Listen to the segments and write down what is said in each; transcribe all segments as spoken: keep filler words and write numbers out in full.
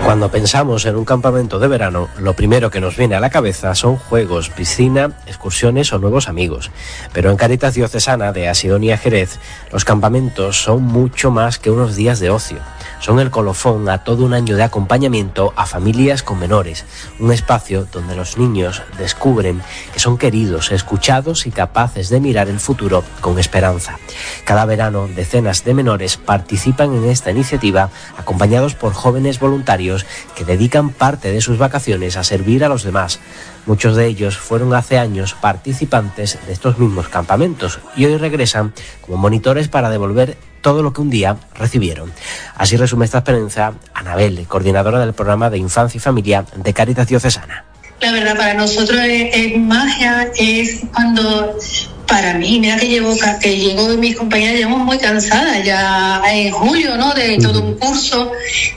Cuando pensamos en un campamento de verano, lo primero que nos viene a la cabeza son juegos, piscina, excursiones o nuevos amigos. Pero en Cáritas Diocesana de Asidonia Jerez, los campamentos son mucho más que unos días de ocio. Son el colofón a todo un año de acompañamiento a familias con menores, un espacio donde los niños descubren que son queridos, escuchados y capaces de mirar el futuro con esperanza. Cada verano, decenas de menores participan en esta iniciativa, acompañados por jóvenes voluntarios que dedican parte de sus vacaciones a servir a los demás. Muchos de ellos fueron hace años participantes de estos mismos campamentos y hoy regresan como monitores para devolver todo lo que un día recibieron. Así resume esta experiencia Anabel, coordinadora del programa de Infancia y Familia de Cáritas Diocesana. La verdad, para nosotros es, es magia, es cuando, para mí, mira que llevo, que llego de mis compañeras, llevamos muy cansadas ya en julio, ¿no? De todo un curso,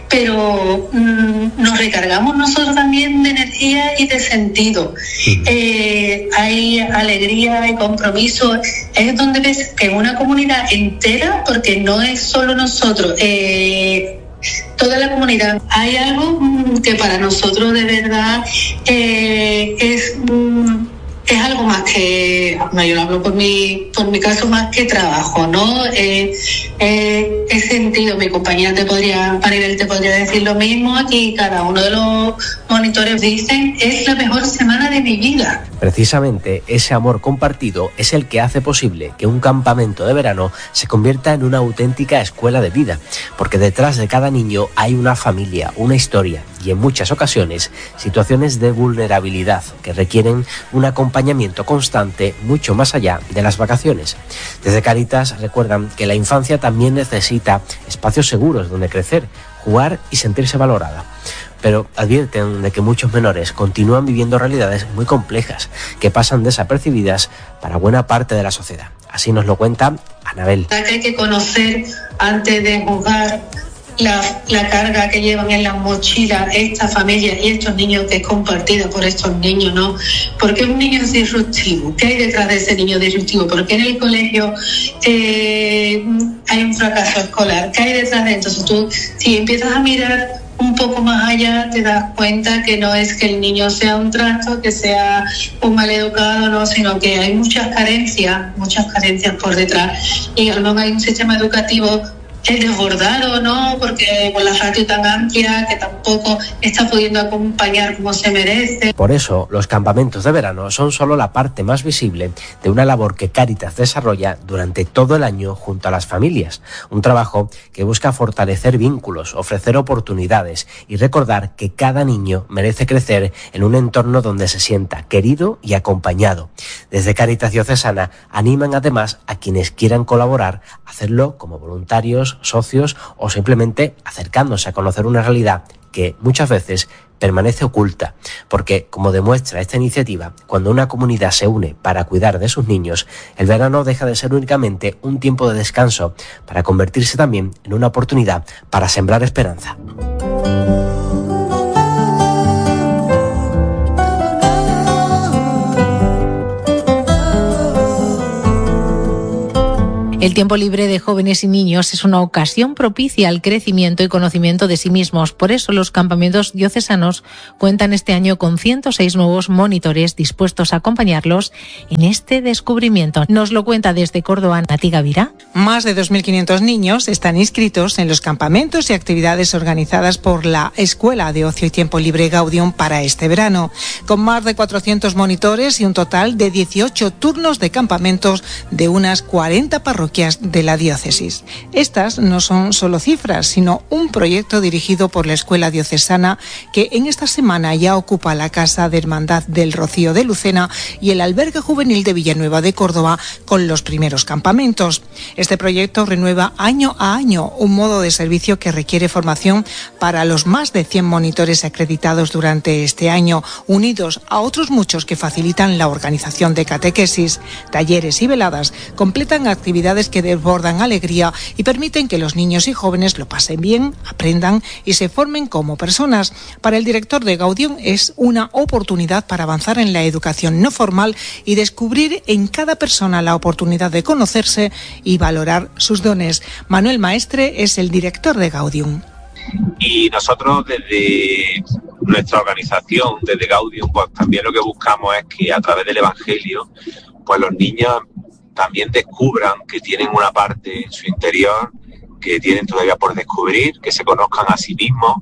pero mmm, nos recargamos nosotros también de energía y de sentido. Uh-huh. Eh, hay alegría, hay compromiso, es donde ves que una comunidad entera, porque no es solo nosotros, eh, toda la comunidad. Hay algo que para nosotros de verdad eh, es, es algo más que, no, yo lo hablo por mi, por mi caso, más que trabajo, ¿no? Eh, eh, he sentido, mi compañera te podría, Maribel te podría decir lo mismo, y cada uno de los monitores dicen, es la mejor semana de mi vida. Precisamente ese amor compartido es el que hace posible que un campamento de verano se convierta en una auténtica escuela de vida, porque detrás de cada niño hay una familia, una historia y en muchas ocasiones situaciones de vulnerabilidad que requieren un acompañamiento constante mucho más allá de las vacaciones. Desde Cáritas recuerdan que la infancia también necesita espacios seguros donde crecer, jugar y sentirse valorada. Pero advierten de que muchos menores continúan viviendo realidades muy complejas que pasan desapercibidas para buena parte de la sociedad. Así nos lo cuenta Anabel. Hay que conocer antes de juzgar la, la carga que llevan en las mochilas esta familia y estos niños, que es compartida por estos niños, ¿no? Porque un niño es disruptivo. ¿Qué hay detrás de ese niño disruptivo? Porque en el colegio eh, hay un fracaso escolar. ¿Qué hay detrás de esto? Entonces tú, si empiezas a mirar un poco más allá, te das cuenta que no es que el niño sea un trasto, que sea un maleducado, no, sino que hay muchas carencias, muchas carencias por detrás. Y a lo mejor hay un sistema educativo es desbordado, ¿no? Porque con la ratio tan amplia que tampoco está pudiendo acompañar como se merece. Por eso, los campamentos de verano son solo la parte más visible de una labor que Cáritas desarrolla durante todo el año junto a las familias. Un trabajo que busca fortalecer vínculos, ofrecer oportunidades y recordar que cada niño merece crecer en un entorno donde se sienta querido y acompañado. Desde Cáritas Diocesana animan además a quienes quieran colaborar a hacerlo como voluntarios, socios o simplemente acercándose a conocer una realidad que muchas veces permanece oculta, porque, como demuestra esta iniciativa, cuando una comunidad se une para cuidar de sus niños, el verano deja de ser únicamente un tiempo de descanso para convertirse también en una oportunidad para sembrar esperanza. El tiempo libre de jóvenes y niños es una ocasión propicia al crecimiento y conocimiento de sí mismos. Por eso los campamentos diocesanos cuentan este año con ciento seis nuevos monitores dispuestos a acompañarlos en este descubrimiento. Nos lo cuenta desde Córdoba Nati Gavira. Más de dos mil quinientos niños están inscritos en los campamentos y actividades organizadas por la Escuela de Ocio y Tiempo Libre Gaudium para este verano, con más de cuatrocientos monitores y un total de dieciocho turnos de campamentos de unas cuarenta parroquias de la diócesis. Estas no son solo cifras, sino un proyecto dirigido por la Escuela Diocesana que en esta semana ya ocupa la Casa de Hermandad del Rocío de Lucena y el Albergue Juvenil de Villanueva de Córdoba con los primeros campamentos. Este proyecto renueva año a año un modo de servicio que requiere formación para los más de cien monitores acreditados durante este año, unidos a otros muchos que facilitan la organización de catequesis, talleres y veladas, completan actividades que desbordan alegría y permiten que los niños y jóvenes lo pasen bien, aprendan y se formen como personas. Para el director de Gaudium es una oportunidad para avanzar en la educación no formal y descubrir en cada persona la oportunidad de conocerse y valorar sus dones. Manuel Maestre es el director de Gaudium. Y nosotros desde nuestra organización, desde Gaudium, pues también lo que buscamos es que a través del Evangelio, pues los niños también descubran que tienen una parte en su interior que tienen todavía por descubrir, que se conozcan a sí mismos,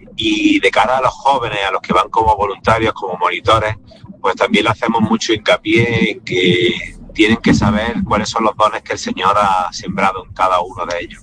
y de cara a los jóvenes, a los que van como voluntarios, como monitores, pues también le hacemos mucho hincapié en que tienen que saber cuáles son los dones que el Señor ha sembrado en cada uno de ellos,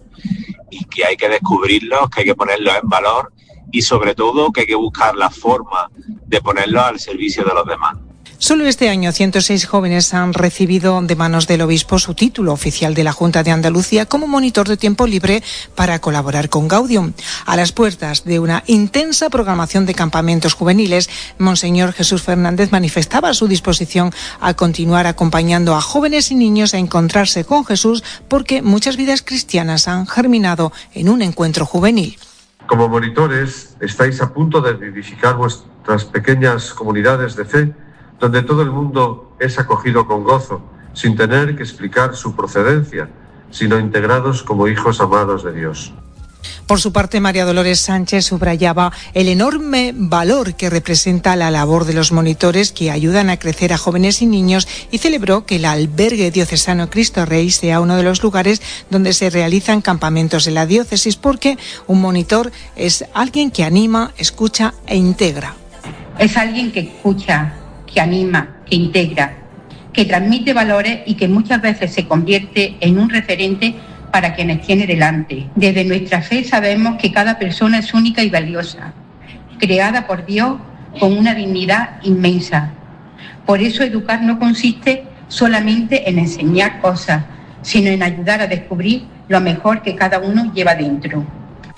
y que hay que descubrirlos, que hay que ponerlos en valor, y sobre todo que hay que buscar la forma de ponerlos al servicio de los demás. Solo este año ciento seis jóvenes han recibido de manos del obispo su título oficial de la Junta de Andalucía como monitor de tiempo libre para colaborar con Gaudium. A las puertas de una intensa programación de campamentos juveniles, Monseñor Jesús Fernández manifestaba su disposición a continuar acompañando a jóvenes y niños a encontrarse con Jesús, porque muchas vidas cristianas han germinado en un encuentro juvenil. Como monitores, estáis a punto de edificar vuestras pequeñas comunidades de fe, donde todo el mundo es acogido con gozo, sin tener que explicar su procedencia, sino integrados como hijos amados de Dios. Por su parte, María Dolores Sánchez subrayaba el enorme valor que representa la labor de los monitores que ayudan a crecer a jóvenes y niños, y celebró que el albergue diocesano Cristo Rey sea uno de los lugares donde se realizan campamentos en la diócesis, porque un monitor es alguien que anima, escucha e integra. Es alguien que escucha, que anima, que integra, que transmite valores y que muchas veces se convierte en un referente para quienes tiene delante. Desde nuestra fe sabemos que cada persona es única y valiosa, creada por Dios con una dignidad inmensa. Por eso educar no consiste solamente en enseñar cosas, sino en ayudar a descubrir lo mejor que cada uno lleva dentro.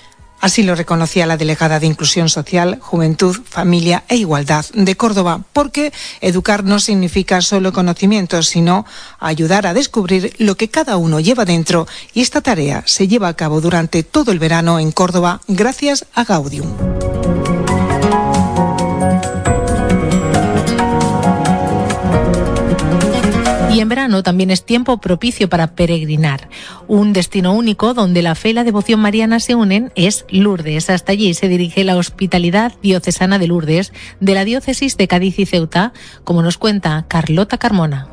Así lo reconocía la delegada de Inclusión Social, Juventud, Familia e Igualdad de Córdoba, porque educar no significa solo conocimientos, sino ayudar a descubrir lo que cada uno lleva dentro, y esta tarea se lleva a cabo durante todo el verano en Córdoba gracias a Gaudium. Y en verano también es tiempo propicio para peregrinar. Un destino único donde la fe y la devoción mariana se unen es Lourdes. Hasta allí se dirige la Hospitalidad Diocesana de Lourdes de la Diócesis de Cádiz y Ceuta, como nos cuenta Carlota Carmona.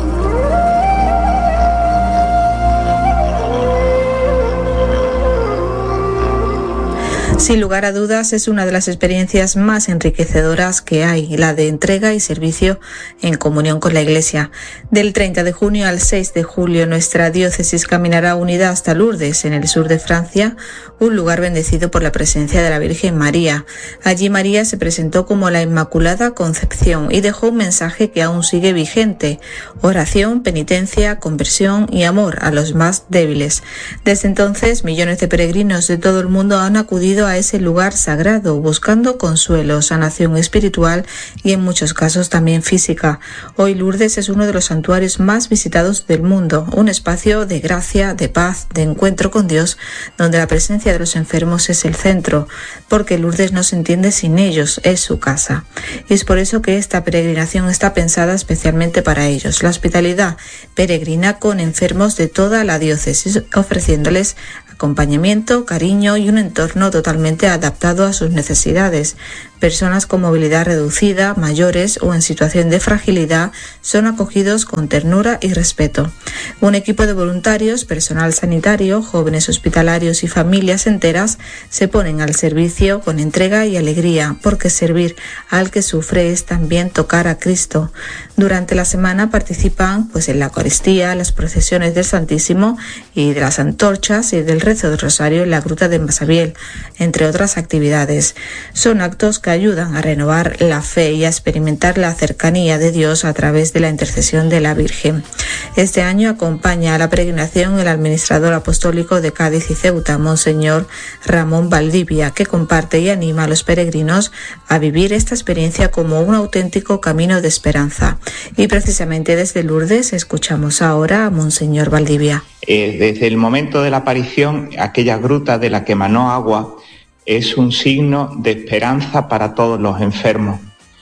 Sin lugar a dudas, es una de las experiencias más enriquecedoras que hay, la de entrega y servicio en comunión con la Iglesia. Del treinta de junio al seis de julio, nuestra diócesis caminará unida hasta Lourdes, en el sur de Francia, un lugar bendecido por la presencia de la Virgen María. Allí María se presentó como la Inmaculada Concepción y dejó un mensaje que aún sigue vigente: oración, penitencia, conversión y amor a los más débiles. Desde entonces, millones de peregrinos de todo el mundo han acudido a ese lugar sagrado, buscando consuelo, sanación espiritual y en muchos casos también física. Hoy Lourdes es uno de los santuarios más visitados del mundo, un espacio de gracia, de paz, de encuentro con Dios, donde la presencia de los enfermos es el centro, porque Lourdes no se entiende sin ellos, es su casa. Y es por eso que esta peregrinación está pensada especialmente para ellos. La hospitalidad peregrina con enfermos de toda la diócesis, ofreciéndoles acompañamiento, cariño y un entorno totalmente adaptado a sus necesidades. Personas con movilidad reducida, mayores o en situación de fragilidad son acogidos con ternura y respeto. Un equipo de voluntarios, personal sanitario, jóvenes hospitalarios y familias enteras se ponen al servicio con entrega y alegría, porque servir al que sufre es también tocar a Cristo. Durante la semana participan pues en la Eucaristía, las procesiones del Santísimo y de las antorchas y del rezo del Rosario en la Gruta de Masabiel, entre otras actividades. Son actos que ayudan a renovar la fe y a experimentar la cercanía de Dios a través de la intercesión de la Virgen. Este año acompaña a la peregrinación el administrador apostólico de Cádiz y Ceuta, Monseñor Ramón Valdivia, que comparte y anima a los peregrinos a vivir esta experiencia como un auténtico camino de esperanza. Y precisamente desde Lourdes escuchamos ahora a Monseñor Valdivia. Eh, desde el momento de la aparición, aquella gruta de la que emanó agua es un signo de esperanza para todos los enfermos.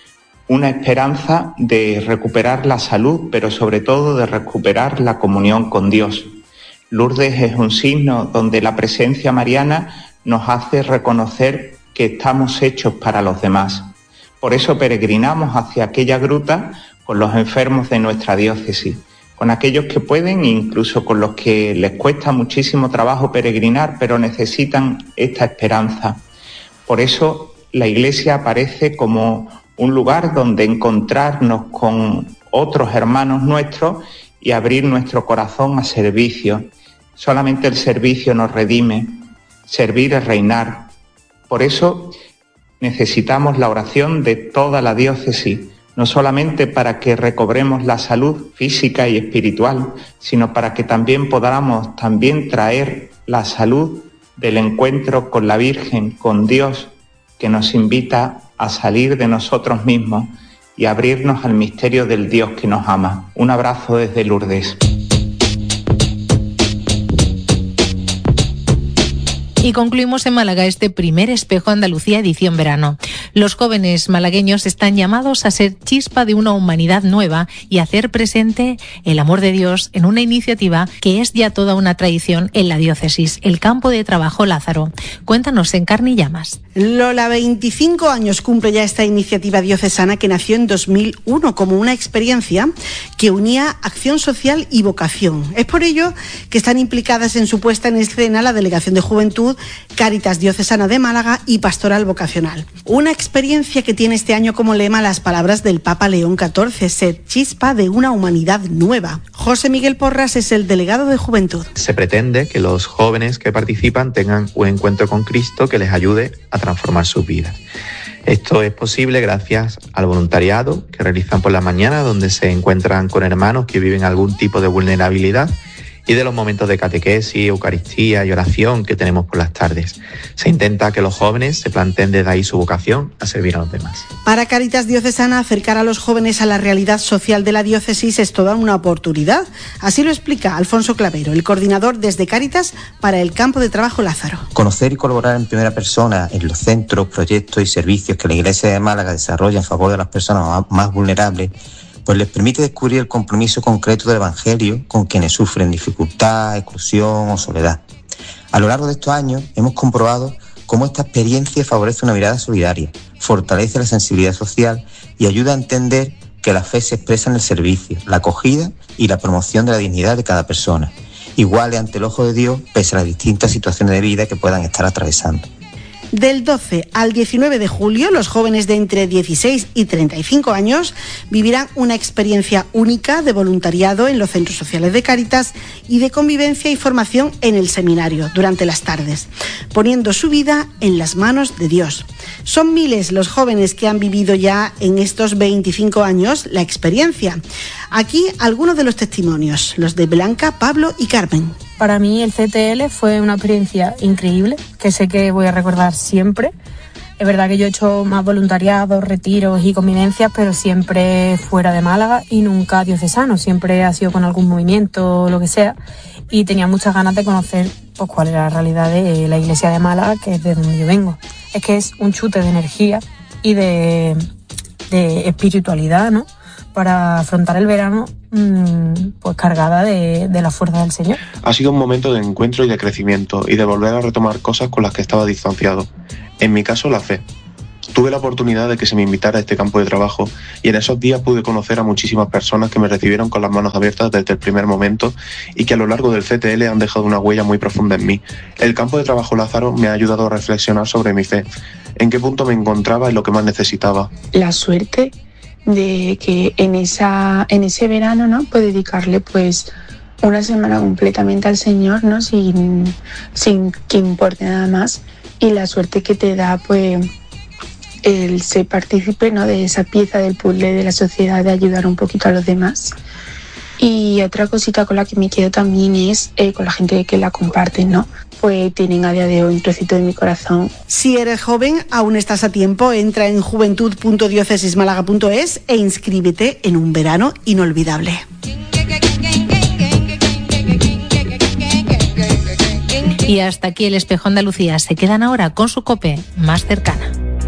Una esperanza de recuperar la salud, pero sobre todo de recuperar la comunión con Dios. Lourdes es un signo donde la presencia mariana nos hace reconocer que estamos hechos para los demás. Por eso peregrinamos hacia aquella gruta con los enfermos de nuestra diócesis, con aquellos que pueden, incluso con los que les cuesta muchísimo trabajo peregrinar, pero necesitan esta esperanza. Por eso la Iglesia aparece como un lugar donde encontrarnos con otros hermanos nuestros y abrir nuestro corazón a servicio. Solamente el servicio nos redime, servir es reinar. Por eso necesitamos la oración de toda la diócesis, no solamente para que recobremos la salud física y espiritual, sino para que también podamos también traer la salud del encuentro con la Virgen, con Dios, que nos invita a salir de nosotros mismos y abrirnos al misterio del Dios que nos ama. Un abrazo desde Lourdes. Y concluimos en Málaga este primer Espejo Andalucía edición verano. Los jóvenes malagueños están llamados a ser chispa de una humanidad nueva y hacer presente el amor de Dios en una iniciativa que es ya toda una tradición en la diócesis, el Campo de Trabajo Lázaro. Cuéntanos en Carne y Llamas. Lola, veinticinco años cumple ya esta iniciativa diocesana que nació en dos mil uno como una experiencia que unía acción social y vocación. Es por ello que están implicadas en su puesta en escena la Delegación de Juventud, Cáritas Diocesana de Málaga y Pastoral Vocacional. Una experiencia que tiene este año como lema las palabras del Papa León catorce, ser chispa de una humanidad nueva. José Miguel Porras es el delegado de Juventud. Se pretende que los jóvenes que participan tengan un encuentro con Cristo que les ayude a transformar sus vidas. Esto es posible gracias al voluntariado que realizan por la mañana, donde se encuentran con hermanos que viven algún tipo de vulnerabilidad, y de los momentos de catequesis, Eucaristía y oración que tenemos por las tardes. Se intenta que los jóvenes se planteen desde ahí su vocación a servir a los demás. Para Cáritas Diocesana, acercar a los jóvenes a la realidad social de la diócesis es toda una oportunidad. Así lo explica Alfonso Clavero, el coordinador desde Cáritas para el Campo de Trabajo Lázaro. Conocer y colaborar en primera persona en los centros, proyectos y servicios que la Iglesia de Málaga desarrolla en favor de las personas más vulnerables, pues les permite descubrir el compromiso concreto del Evangelio con quienes sufren dificultad, exclusión o soledad. A lo largo de estos años hemos comprobado cómo esta experiencia favorece una mirada solidaria, fortalece la sensibilidad social y ayuda a entender que la fe se expresa en el servicio, la acogida y la promoción de la dignidad de cada persona, iguales ante el ojo de Dios pese a las distintas situaciones de vida que puedan estar atravesando. Del doce al diecinueve de julio, los jóvenes de entre dieciséis y treinta y cinco años vivirán una experiencia única de voluntariado en los centros sociales de Cáritas y de convivencia y formación en el seminario durante las tardes, poniendo su vida en las manos de Dios. Son miles los jóvenes que han vivido ya en estos veinticinco años la experiencia. Aquí algunos de los testimonios, los de Blanca, Pablo y Carmen. Para mí el C T L fue una experiencia increíble, que sé que voy a recordar siempre. Es verdad que yo he hecho más voluntariados, retiros y convivencias, pero siempre fuera de Málaga y nunca diocesano. Siempre ha sido con algún movimiento o lo que sea. Y tenía muchas ganas de conocer pues, cuál era la realidad de la iglesia de Málaga, que es de donde yo vengo. Es que es un chute de energía y de, de espiritualidad, ¿no? Para afrontar el verano pues cargada de, de la fuerza del Señor. Ha sido un momento de encuentro y de crecimiento y de volver a retomar cosas con las que estaba distanciado. En mi caso, la fe. Tuve la oportunidad de que se me invitara a este campo de trabajo y en esos días pude conocer a muchísimas personas que me recibieron con las manos abiertas desde el primer momento y que a lo largo del C T L han dejado una huella muy profunda en mí. El campo de trabajo Lázaro me ha ayudado a reflexionar sobre mi fe, en qué punto me encontraba y lo que más necesitaba. La suerte de que en esa en ese verano, ¿no?, pues dedicarle pues una semana completamente al Señor, ¿no?, sin sin que importe nada más, y la suerte que te da pues el ser partícipe, ¿no?, de esa pieza del puzzle de la sociedad, de ayudar un poquito a los demás. Y otra cosita con la que me quedo también es eh, con la gente que la comparte, ¿no? Pues tienen a día de hoy un trocito de mi corazón. Si eres joven, aún estás a tiempo. Entra en juventud punto diocesismálaga punto es e inscríbete en un verano inolvidable. Y hasta aquí el Espejo Andalucía. Se quedan ahora con su COPE más cercana.